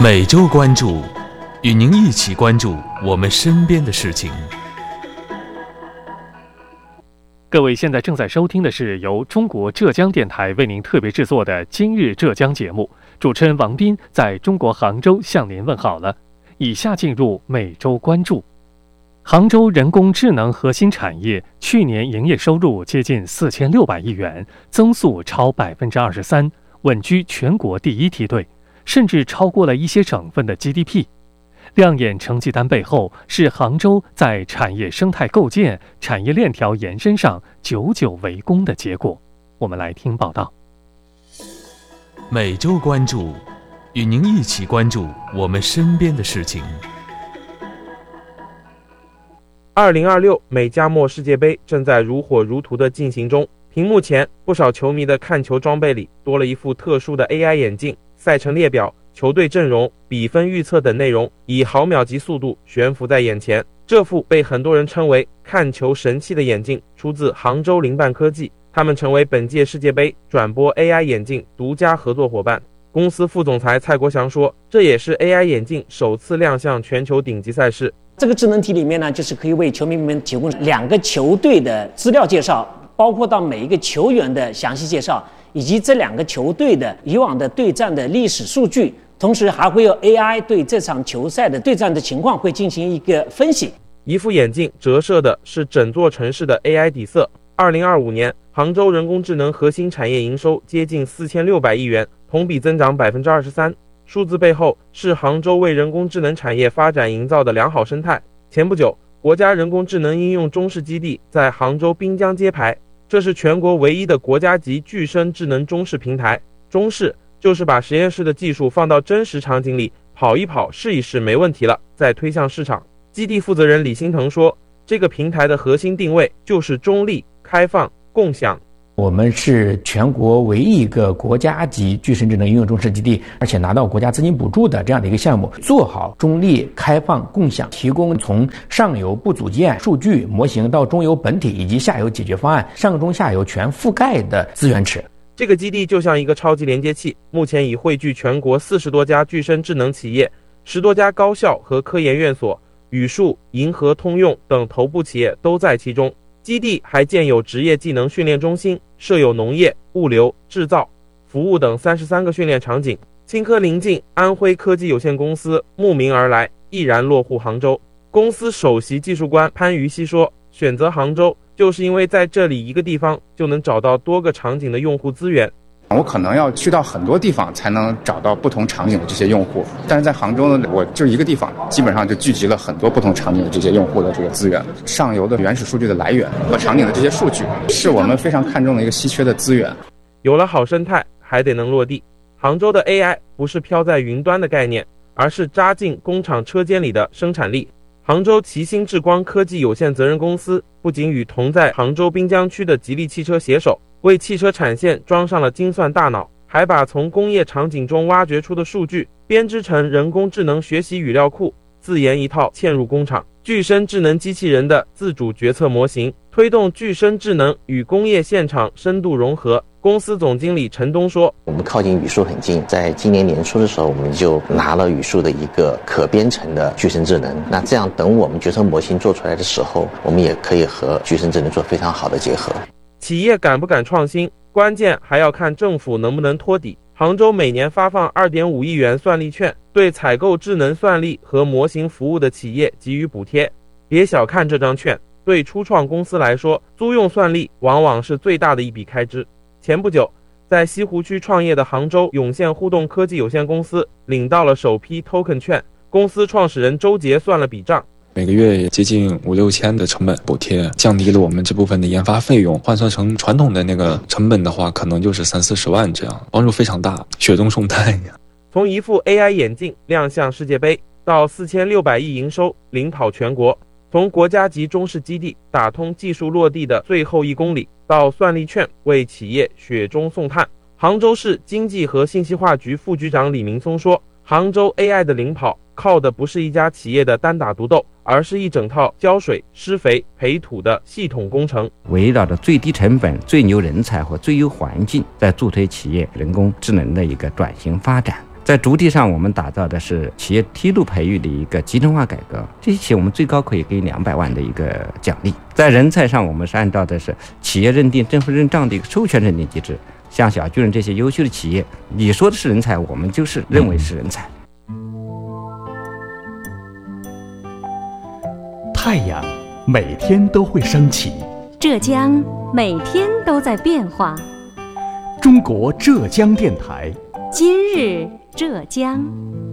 每周关注，与您一起关注我们身边的事情。 各位现在正在收听的是由中国浙江电台为您特别制作的今日浙江节目，主持人王斌在中国杭州向您问好了。以下进入每周关注。杭州人工智能核心产业去年营业收入接近4600亿元，增速超 23%， 稳居全国第一梯队，甚至超过了一些省份的 GDP。 亮眼成绩单背后是杭州在产业生态构建、产业链条延伸上久久为功的结果。我们来听报道。 每周关注，与您一起关注我们身边的事情。 2026美加墨世界杯正在如火如荼地进行中，屏幕前不少球迷的看球装备里多了一副特殊的 AI 眼镜，赛程列表、球队阵容、比分预测等内容以毫秒级速度悬浮在眼前。这副被很多人称为看球神器的眼镜出自杭州灵伴科技，他们成为本届世界杯转播 AI 眼镜独家合作伙伴。公司副总裁蔡国祥说，这也是 AI 眼镜首次亮相全球顶级赛事。 这个智能体里面呢，就是可以为球迷们提供2个球队的资料介绍，包括到每一个球员的详细介绍，以及这2个球队的以往的对战的历史数据，同时还会有 AI 对这场球赛的对战的情况会进行一个分析。 一副眼镜折射的是整座城市的 AI 底色。2025年，杭州人工智能核心产业营收接近4600亿元，同比增长 23%。数字背后是杭州为人工智能产业发展营造的良好生态。前不久，国家人工智能应用中试基地在杭州滨江揭牌，这是全国唯一的国家级具身智能中试平台。中试就是把实验室的技术放到真实场景里跑一跑试一试没问题了，再推向市场。基地负责人李新腾说，这个平台的核心定位就是中立、开放、共享。 我们是全国唯一一个国家级具身智能应用中试基地，而且拿到国家资金补助的这样的一个项目，做好中立、开放、共享，提供从上游部组件、数据模型到中游本体以及下游解决方案，上中下游全覆盖的资源池。 这个基地就像一个超级连接器，目前已汇聚全国40多家具身智能企业、10多家高校和科研院所，宇树、银河、通用等头部企业都在其中。基地还建有职业技能训练中心，设有农业、物流、制造、服务等33个训练场景。青科临近安徽科技有限公司慕名而来，毅然落户杭州。公司首席技术官潘于西说，选择杭州就是因为在这里一个地方就能找到多个场景的用户资源。 我可能要去到很多地方才能找到不同场景的这些用户，但是在杭州呢，我就一个地方，基本上就聚集了很多不同场景的这些用户的这个资源。上游的原始数据的来源和场景的这些数据，是我们非常看重的一个稀缺的资源。 有了好生态，还得能落地。杭州的 AI 不是飘在云端的概念，而是扎进工厂车间里的生产力。杭州奇星智光科技有限责任公司不仅与同在杭州滨江区的吉利汽车携手，为汽车产线装上了精算大脑，还把从工业场景中挖掘出的数据编织成人工智能学习语料库，自研一套嵌入工厂具身智能机器人的自主决策模型，推动具身智能与工业现场深度融合。公司总经理陈东说， 我们靠近语数很近，在今年年初的时候，我们就拿了语数的一个可编程的具身智能。那这样等我们决策模型做出来的时候，我们也可以和具身智能做非常好的结合。 企业敢不敢创新，关键还要看政府能不能托底。杭州每年发放 2.5 亿元算力券，对采购智能算力和模型服务的企业给予补贴。别小看这张券，对初创公司来说，租用算力往往是最大的一笔开支。前不久，在西湖区创业的杭州涌现互动科技有限公司领到了首批 token 券，公司创始人周杰算了笔账， 每个月接近5-6千的成本补贴，降低了我们这部分的研发费用。换算成传统的那个成本的话，可能就是30-40万这样，帮助非常大，雪中送炭呀。 从一副 AI 眼镜亮相世界杯，到4600亿营收领跑全国，从国家级中试基地打通技术落地的最后1公里，到算力券为企业雪中送炭。杭州市经济和信息化局副局长李明松说，杭州 AI 的领跑靠的不是一家企业的单打独斗，而是一整套浇水、施肥、培土的系统工程， 围绕着最低成本、最牛人才和最优环境，在助推企业人工智能的一个转型发展。 在主体上，我们打造的是企业梯度培育的一个集成化改革，这些企业我们最高可以给200万的一个奖励。在人才上，我们是按照的是企业认定、政府认账的一个授权认定机制。像小巨人这些优秀的企业，你说的是人才，我们就是认为是人才。 太阳每天都会升起， 浙江每天都在变化。 中国浙江电台， 今日浙江。